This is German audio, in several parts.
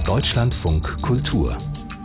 Deutschlandfunk Kultur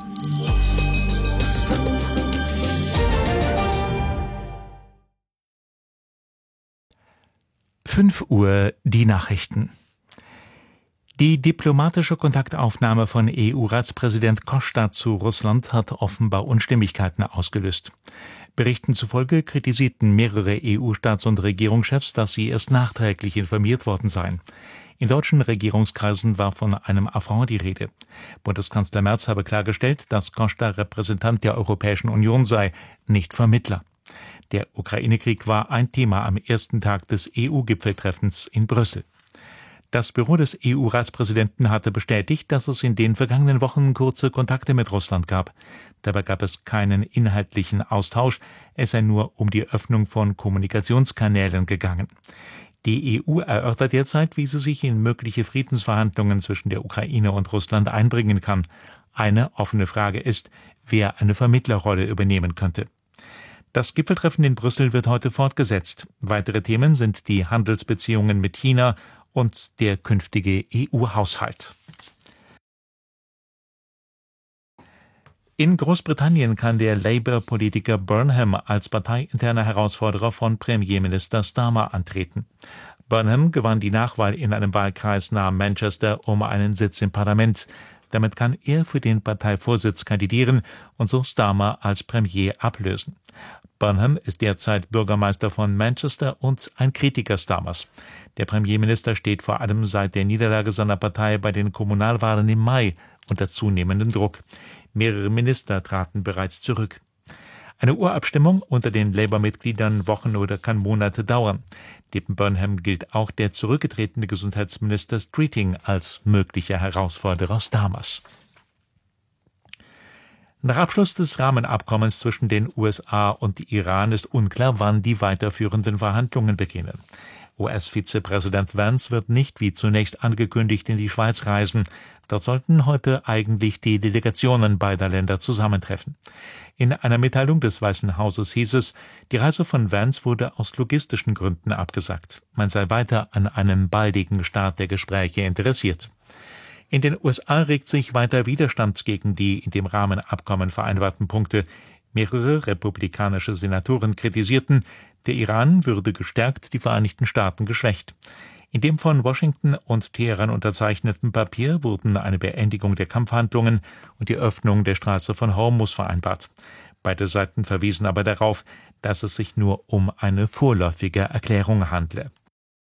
5 Uhr die Nachrichten. Die diplomatische Kontaktaufnahme von EU-Ratspräsident Costa zu Russland hat offenbar Unstimmigkeiten ausgelöst. Berichten zufolge kritisierten mehrere EU-Staats- und Regierungschefs, dass sie erst nachträglich informiert worden seien. In deutschen Regierungskreisen war von einem Affront die Rede. Bundeskanzler Merz habe klargestellt, dass Costa Repräsentant der Europäischen Union sei, nicht Vermittler. Der Ukraine-Krieg war ein Thema am ersten Tag des EU-Gipfeltreffens in Brüssel. Das Büro des EU-Ratspräsidenten hatte bestätigt, dass es in den vergangenen Wochen kurze Kontakte mit Russland gab. Dabei gab es keinen inhaltlichen Austausch, es sei nur um die Öffnung von Kommunikationskanälen gegangen. Die EU erörtert derzeit, wie sie sich in mögliche Friedensverhandlungen zwischen der Ukraine und Russland einbringen kann. Eine offene Frage ist, wer eine Vermittlerrolle übernehmen könnte. Das Gipfeltreffen in Brüssel wird heute fortgesetzt. Weitere Themen sind die Handelsbeziehungen mit China und der künftige EU-Haushalt. In Großbritannien kann der Labour-Politiker Burnham als parteiinterner Herausforderer von Premierminister Starmer antreten. Burnham gewann die Nachwahl in einem Wahlkreis nahe Manchester um einen Sitz im Parlament. Damit kann er für den Parteivorsitz kandidieren und so Starmer als Premier ablösen. Burnham ist derzeit Bürgermeister von Manchester und ein Kritiker Starmers. Der Premierminister steht vor allem seit der Niederlage seiner Partei bei den Kommunalwahlen im Mai unter zunehmendem Druck. Mehrere Minister traten bereits zurück. Eine Urabstimmung unter den Labour-Mitgliedern Wochen oder kann Monate dauern. Neben Burnham gilt auch der zurückgetretene Gesundheitsminister Streeting als möglicher Herausforderer Starmers. Nach Abschluss des Rahmenabkommens zwischen den USA und Iran ist unklar, wann die weiterführenden Verhandlungen beginnen. US-Vizepräsident Vance wird nicht wie zunächst angekündigt in die Schweiz reisen. Dort sollten heute eigentlich die Delegationen beider Länder zusammentreffen. In einer Mitteilung des Weißen Hauses hieß es, die Reise von Vance wurde aus logistischen Gründen abgesagt. Man sei weiter an einem baldigen Start der Gespräche interessiert. In den USA regt sich weiter Widerstand gegen die in dem Rahmenabkommen vereinbarten Punkte. Mehrere republikanische Senatoren kritisierten, der Iran würde gestärkt, die Vereinigten Staaten geschwächt. In dem von Washington und Teheran unterzeichneten Papier wurden eine Beendigung der Kampfhandlungen und die Öffnung der Straße von Hormuz vereinbart. Beide Seiten verwiesen aber darauf, dass es sich nur um eine vorläufige Erklärung handle.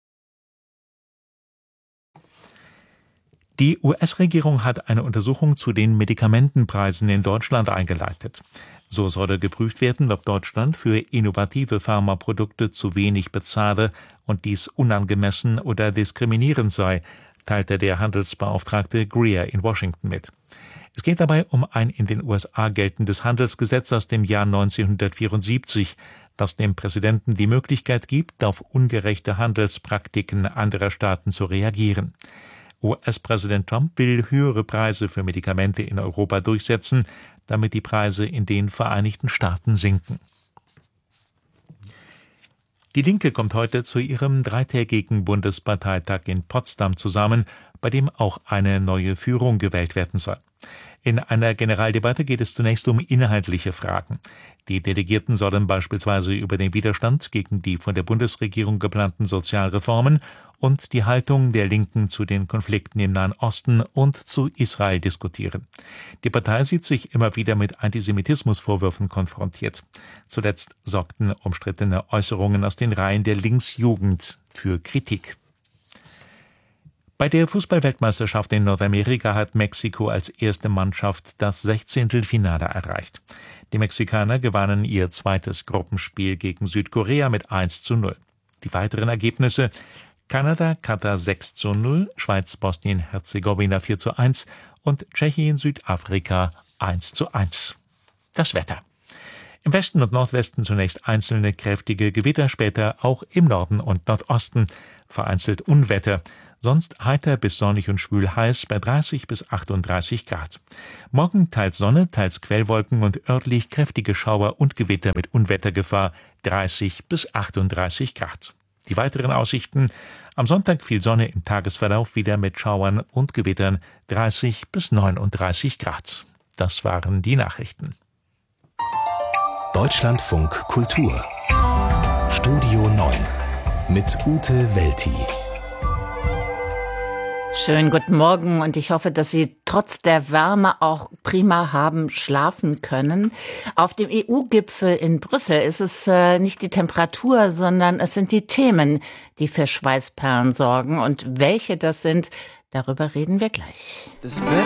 Die US-Regierung hat eine Untersuchung zu den Medikamentenpreisen in Deutschland eingeleitet. So solle geprüft werden, ob Deutschland für innovative Pharmaprodukte zu wenig bezahle und dies unangemessen oder diskriminierend sei, teilte der Handelsbeauftragte Greer in Washington mit. Es geht dabei um ein in den USA geltendes Handelsgesetz aus dem Jahr 1974, das dem Präsidenten die Möglichkeit gibt, auf ungerechte Handelspraktiken anderer Staaten zu reagieren. US-Präsident Trump will höhere Preise für Medikamente in Europa durchsetzen, damit die Preise in den Vereinigten Staaten sinken. Die Linke kommt heute zu ihrem dreitägigen Bundesparteitag in Potsdam zusammen, bei dem auch eine neue Führung gewählt werden soll. In einer Generaldebatte geht es zunächst um inhaltliche Fragen. Die Delegierten sollen beispielsweise über den Widerstand gegen die von der Bundesregierung geplanten Sozialreformen und die Haltung der Linken zu den Konflikten im Nahen Osten und zu Israel diskutieren. Die Partei sieht sich immer wieder mit Antisemitismusvorwürfen konfrontiert. Zuletzt sorgten umstrittene Äußerungen aus den Reihen der Linksjugend für Kritik. Bei der Fußball-Weltmeisterschaft in Nordamerika hat Mexiko als erste Mannschaft das 16. Finale erreicht. Die Mexikaner gewannen ihr zweites Gruppenspiel gegen Südkorea mit 1:0. Die weiteren Ergebnisse: Kanada, Katar 6:0, Schweiz, Bosnien-Herzegowina 4:1 und Tschechien, Südafrika 1:1. Das Wetter. Im Westen und Nordwesten zunächst einzelne kräftige Gewitter, später auch im Norden und Nordosten vereinzelt Unwetter. Sonst heiter bis sonnig und schwül heiß bei 30 bis 38 Grad. Morgen teils Sonne, teils Quellwolken und örtlich kräftige Schauer und Gewitter mit Unwettergefahr 30 bis 38 Grad. Die weiteren Aussichten: Am Sonntag viel Sonne, im Tagesverlauf wieder mit Schauern und Gewittern, 30 bis 39 Grad. Das waren die Nachrichten. Deutschlandfunk Kultur Studio 9 mit Ute Welti. Schönen guten Morgen und ich hoffe, dass Sie trotz der Wärme auch prima haben schlafen können. Auf dem EU-Gipfel in Brüssel ist es nicht die Temperatur, sondern es sind die Themen, die für Schweißperlen sorgen. Und welche das sind, darüber reden wir gleich. This better